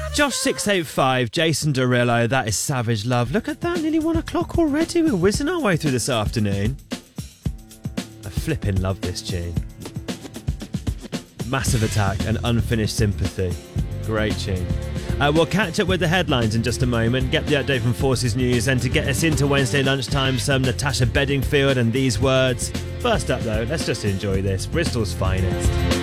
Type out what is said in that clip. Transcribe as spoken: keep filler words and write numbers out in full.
Josh six eight five, Jason Derulo, that is Savage Love. Look at that, nearly one o'clock already. We're whizzing our way through this afternoon. I flipping love this tune. Massive Attack and Unfinished Sympathy. Great tune. Uh, we'll catch up with the headlines in just a moment, get the update from Forces News, and to get us into Wednesday lunchtime, some Natasha Bedingfield and These Words. First up though, let's just enjoy this. Bristol's finest.